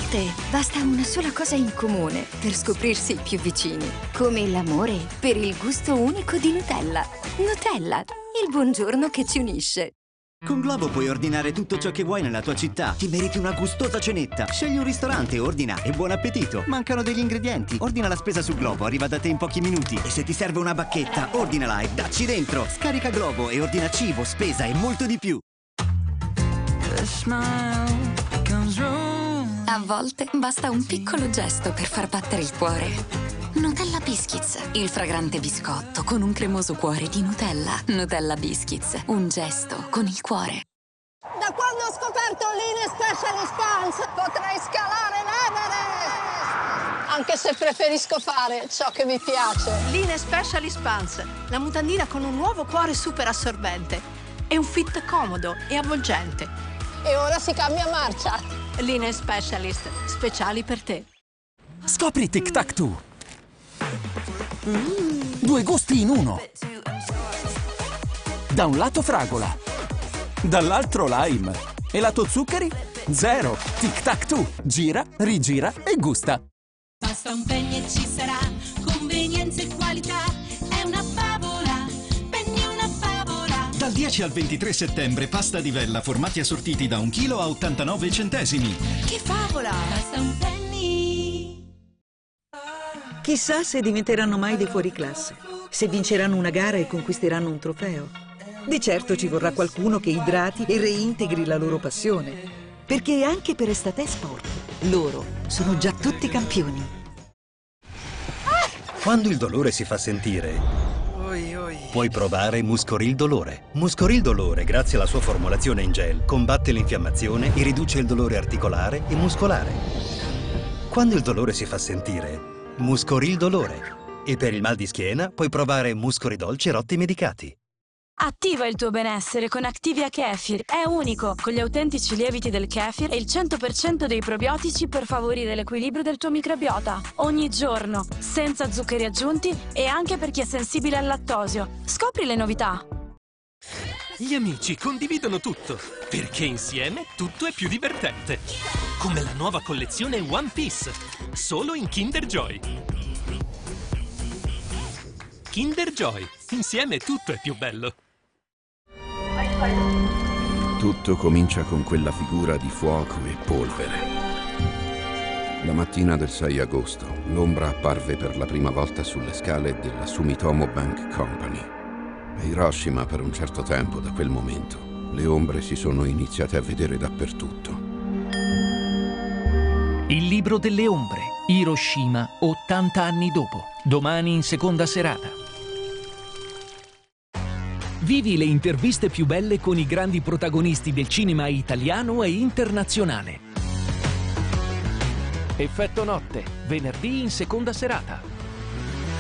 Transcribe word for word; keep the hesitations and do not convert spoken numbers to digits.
volte basta una sola cosa in comune per scoprirsi più vicini, come l'amore per il gusto unico di Nutella. Nutella, il buongiorno che ci unisce. Con Globo puoi ordinare tutto ciò che vuoi nella tua città. Ti meriti una gustosa cenetta. Scegli un ristorante, ordina e buon appetito. Mancano degli ingredienti. Ordina la spesa su Globo, arriva da te in pochi minuti. E se ti serve una bacchetta, ordinala e dacci dentro. Scarica Globo e ordina cibo, spesa e molto di più. A volte basta un piccolo gesto per far battere il cuore. Nutella Biscuits, il fragrante biscotto con un cremoso cuore di Nutella. Nutella Biscuits, un gesto con il cuore. Da quando ho scoperto l'Ine Specialist Pants potrei scalare l'Everest! Anche se preferisco fare ciò che mi piace. L'Ine Specialist Pants, la mutandina con un nuovo cuore super assorbente. È un fit comodo e avvolgente. E ora si cambia marcia. L'Ine Specialist, speciali per te. Scopri Tic Tac Two. Mm. Due gusti in uno. Da un lato fragola, dall'altro lime. E lato zuccheri? Zero. Tic Tac Two. Gira, rigira e gusta. Basta un penny e ci sarà convenienza e qualità. È una favola, penny è una favola. Dal dieci al ventitré settembre pasta di vella formati assortiti da un chilo a ottantanove centesimi. Che favola! Basta un penny. Chissà se diventeranno mai dei fuoriclasse, se vinceranno una gara e conquisteranno un trofeo. Di certo ci vorrà qualcuno che idrati e reintegri la loro passione, perché anche per Estate Sport loro sono già tutti campioni. Quando il dolore si fa sentire, puoi provare Muscoril Dolore. Muscoril Dolore, grazie alla sua formulazione in gel, combatte l'infiammazione e riduce il dolore articolare e muscolare. Quando il dolore si fa sentire, Muscoril Dolore. E per il mal di schiena puoi provare Muscoridol Cerotti medicati. Attiva il tuo benessere con Activia Kefir. È unico, con gli autentici lieviti del kefir e il cento per cento dei probiotici per favorire l'equilibrio del tuo microbiota. Ogni giorno, senza zuccheri aggiunti e anche per chi è sensibile al lattosio. Scopri le novità. Gli amici condividono tutto, perché insieme tutto è più divertente. Come la nuova collezione One Piece, solo in Kinder Joy. Kinder Joy, insieme tutto è più bello. Tutto comincia con quella figura di fuoco e polvere. La mattina del sei agosto, l'ombra apparve per la prima volta sulle scale della Sumitomo Bank Company. A Hiroshima per un certo tempo, da quel momento, le ombre si sono iniziate a vedere dappertutto. Il libro delle ombre, Hiroshima, ottanta anni dopo, domani in seconda serata. Vivi le interviste più belle con i grandi protagonisti del cinema italiano e internazionale. Effetto notte, venerdì in seconda serata.